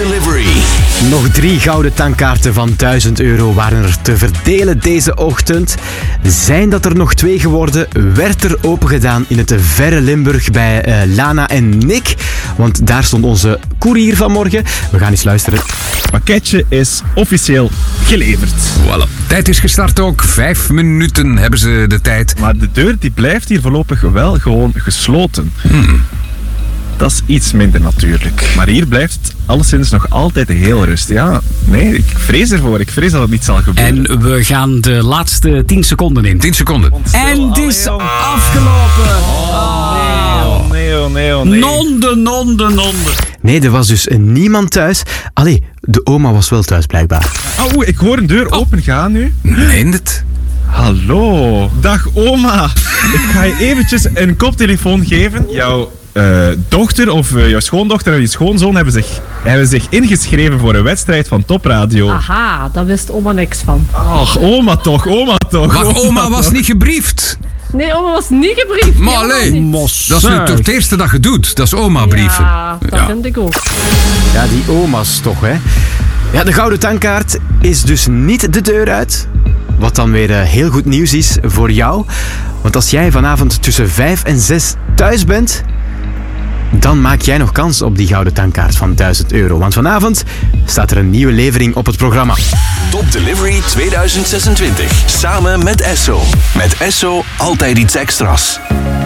Delivery. Nog 3 gouden tankkaarten van €1000 waren er te verdelen deze ochtend. Zijn dat er nog 2 geworden? Werd er opengedaan in het verre Limburg bij Lana en Nick. Want daar stond onze koerier vanmorgen. We gaan eens luisteren. Het pakketje is officieel geleverd. Voilà. Tijd is gestart ook. 5 minuten hebben ze de tijd. Maar de deur die blijft hier voorlopig wel gewoon gesloten. Dat is iets minder natuurlijk. Maar hier blijft het alleszins nog altijd heel rustig. Ja, nee, ik vrees ervoor. Ik vrees dat het niet zal gebeuren. En we gaan de laatste 10 seconden in. 10 seconden. En het is afgelopen. Nee. Nonde. Nee, er was dus niemand thuis. Allee, de oma was wel thuis blijkbaar. Oh, ik hoor een deur open gaan nu. Meen het? Hallo. Dag oma. Ik ga je eventjes een koptelefoon geven. Jouw dochter of jouw schoondochter en je schoonzoon hebben zich ingeschreven voor een wedstrijd van Top Radio. Aha, daar wist oma niks van. Ach, oma toch. Maar oma was niet gebriefd. Nee, oma was niet gebriefd. Maar allee, dat is nu toch het eerste dat je doet. Dat is oma brieven. Ja, dat vind ik ook. Ja, die oma's toch, hè. Ja, de gouden tankkaart is dus niet de deur uit. Wat dan weer heel goed nieuws is voor jou. Want als jij vanavond tussen 5 en 6 thuis bent, dan maak jij nog kans op die gouden tankkaart van €1000. Want vanavond staat er een nieuwe levering op het programma. Top Delivery 2026. Samen met Esso. Met Esso altijd iets extra's.